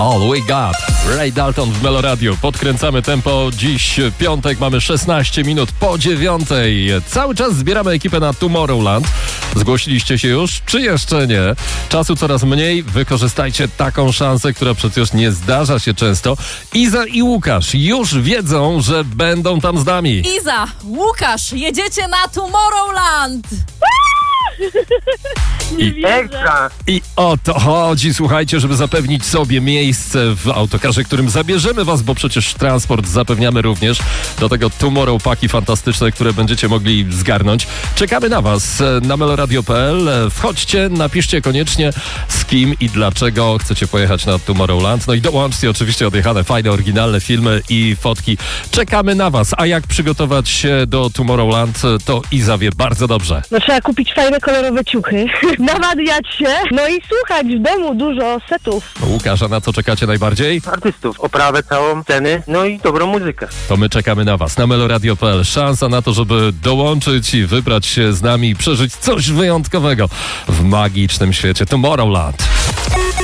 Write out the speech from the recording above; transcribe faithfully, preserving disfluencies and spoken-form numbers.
All We Got. Ray Dalton w Meloradio. Podkręcamy tempo. Dziś piątek, mamy szesnaście minut po dziewiątej. Cały czas zbieramy ekipę na Tomorrowland. Zgłosiliście się już, czy jeszcze nie? Czasu coraz mniej. Wykorzystajcie taką szansę, która przecież nie zdarza się często. Iza i Łukasz już wiedzą, że będą tam z nami. Iza, Łukasz, jedziecie na Tomorrowland! I, Ekstra! I o to chodzi, słuchajcie, żeby zapewnić sobie miejsce w autokarze, którym zabierzemy was, bo przecież transport zapewniamy również. Do tego Tomorrow paki fantastyczne, które będziecie mogli zgarnąć. Czekamy na was na meloradio kropka p l. Wchodźcie, napiszcie koniecznie z kim i dlaczego chcecie pojechać na Tomorrowland. No i dołączcie oczywiście odjechane, fajne, oryginalne filmy i fotki. Czekamy na was. A jak przygotować się do Tomorrowland, to Iza wie bardzo dobrze. No trzeba kupić fajne, kolorowe ciuchy, nawadniać się, no i słuchać w domu dużo setów. Łukasz, a na co czekacie najbardziej? Artystów, oprawę całą, sceny, no i dobrą muzykę. To my czekamy na was na meloradio kropka p l. Szansa na to, żeby dołączyć i wybrać się z nami i przeżyć coś wyjątkowego w magicznym świecie Tomorrowland.